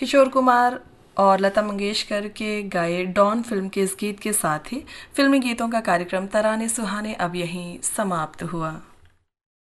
किशोर कुमार और लता मंगेशकर के गाए डॉन फिल्म के इस गीत के साथ ही फिल्मी गीतों का कार्यक्रम तराने सुहाने अब यहीं समाप्त हुआ।